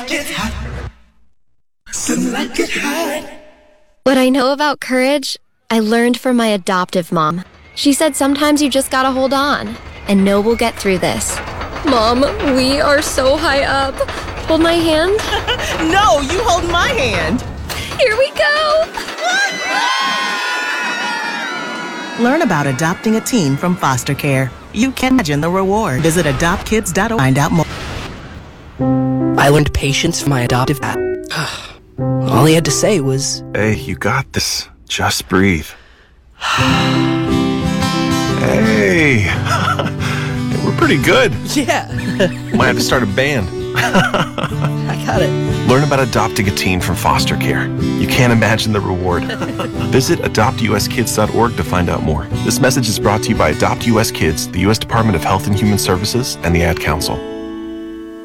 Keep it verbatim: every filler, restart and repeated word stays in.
Get hot. Some like it hot. What I know about courage, I learned from my adoptive mom. She said sometimes you just gotta hold on and know we'll get through this. Mom, we are so high up. Hold my hand. No, you hold my hand. Here we go. Learn about adopting a teen from foster care. You can imagine the reward. Visit adopt kids dot org to find out more. I learned patience from my adoptive dad. All he had to say was, "Hey, you got this. Just breathe." Hey, we're pretty good. yeah, Might have to start a band. I got it. Learn about adopting a teen from foster care. You can't imagine the reward. Visit adopt U S kids dot org to find out more. This message is brought to you by Adopt U S Kids, the U S Department of Health and Human Services, and the Ad Council.